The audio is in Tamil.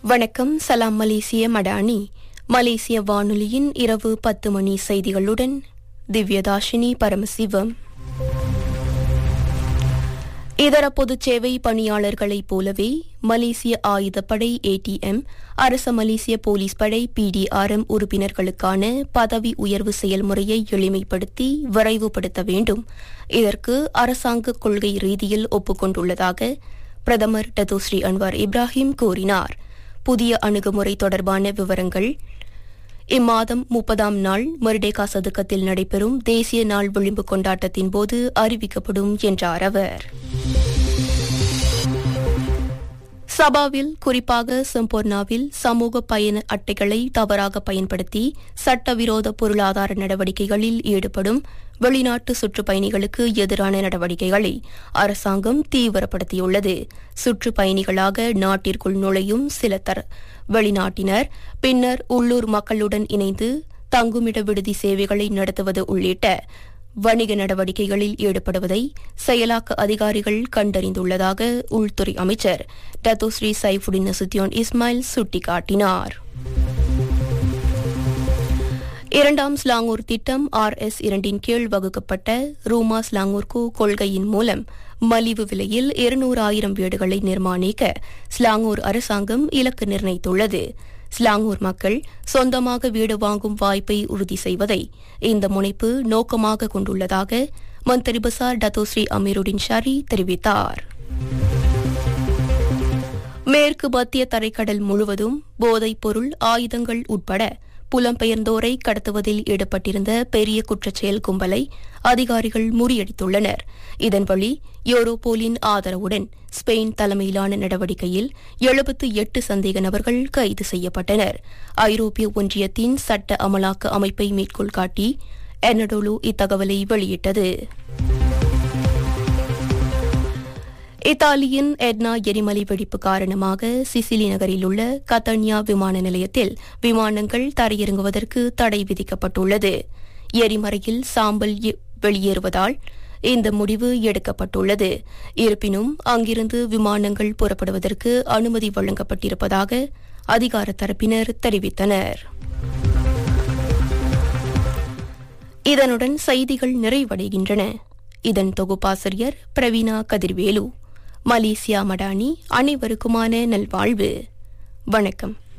வணக்கம். சலாம் மலேசிய மடானி. மலேசிய வானொலியின் இரவு 10 மணி செய்திகளுடன் திவ்யதாஷினி பரமசிவம். இதர பொதுச் சேவை பணியாளர்களைப் போலவே மலேசிய ஆயுதப்படை ATM, அரச மலேசிய போலீஸ் படை PDRM உறுப்பினர்களுக்கான பதவி உயர்வு செயல்முறையை எளிமைப்படுத்தி விரைவுபடுத்த வேண்டும். இதற்கு அரசாங்க கொள்கை ரீதியில் ஒப்புக்கொண்டுள்ளதாக பிரதமர் டத்தோஸ்ரீ அன்வார் இப்ராஹிம் கூறினார். புதிய அணுகுமுறை தொடர்பான விவரங்கள் இம்மாதம் 30ஆம் நாள் மர்டேகா சதுக்கத்தில் நடைபெறும் தேசிய நாள் விளிம்பு கொண்டாட்டத்தின் போது அறிவிக்கப்படும் என்றார் அவர். சபாவில், குறிப்பாக சம்பூர்ணாவில் சமூக பயண அட்டைகளை தவறாக பயன்படுத்தி சட்டவிரோத பொருளாதார நடவடிக்கைகளில் ஈடுபடும் வெளிநாட்டு சுற்றுப்பயணிகளுக்கு எதிரான நடவடிக்கைகளை அரசாங்கம் தீவிரப்படுத்தியுள்ளது. சுற்றுப்பயணிகளாக நாட்டிற்குள் நுழையும் சில வெளிநாட்டினர் பின்னர் உள்ளூர் மக்களுடன் இணைந்து தங்குமிட விடுதி சேவைகளை நடத்துவது உள்ளிட்ட வணிக நடவடிக்கைகளில் ஈடுபடுவதை செயலாக்க அதிகாரிகள் கண்டறிந்துள்ளதாக உள்துறை அமைச்சர் டத்தோஸ்ரீ சைஃபுடின் நசுத்தியோன் இஸ்மாயில் சுட்டிக்காட்டினார். 2ஆம் ஸ்லாங்கூர் திட்டம் RS2 கீழ் வகுக்கப்பட்ட ரூமா ஸ்லாங்கூர்கு கொள்கையின் மூலம் மலிவு விலையில் 200,000 வீடுகளை நிர்மாணிக்க ஸ்லாங்கூர் அரசாங்கம் இலக்கு நிர்ணயித்துள்ளது. ஸ்லாங்கூர் மக்கள் சொந்தமாக வீடு வாங்கும் வாய்ப்பை உறுதி செய்வதை இந்த முனைப்பு நோக்கமாக கொண்டுள்ளதாக மந்திரி பசார் டத்தோஸ்ரீ அமீருடின் ஷாரி தெரிவித்தார். மேற்கு மத்திய தரைக்கடல் முழுவதும் போதைப் பொருள், ஆயுதங்கள் உட்பட புலம்பெயர்ந்தோரை கடத்துவதில் ஈடுபட்டிருந்த பெரிய குற்றச்செயல் கும்பலை அதிகாரிகள் முறியடித்துள்ளனர். இதன் வழி யூரோபோலின் ஆதரவுடன் ஸ்பெயின் தலைமையிலான நடவடிக்கையில் 78 சந்தேக நபர்கள் கைது செய்யப்பட்டனர். ஐரோப்பிய ஒன்றியத்தின் சட்ட அமலாக்க அமைப்பை மேற்கோள் காட்டி எனடோலு இத்தகவலை வெளியிட்டது. இத்தாலியின் எட்னா எரிமலை வெடிப்பு காரணமாக சிசிலி நகரில் உள்ள கத்தனியா விமான நிலையத்தில் விமானங்கள் தரையிறங்குவதற்கு தடை விதிக்கப்பட்டுள்ளது. எரிமலையில் சாம்பல் வெளியேறுவதால் இந்த முடிவு எடுக்கப்பட்டுள்ளது. இருப்பினும் அங்கிருந்து விமானங்கள் புறப்படுவதற்கு அனுமதி வழங்கப்பட்டிருப்பதாக அதிகார தரப்பினர் தெரிவித்தனர். இதனுடன் செய்திகள் நிறைவடைகின்றன. இதன் தொகுப்பாசிரியர் பிரவீனா கதிர்வேலு. மலேசியா மடானி. அனைவருக்குமான நல்வாழ்வு. வணக்கம்.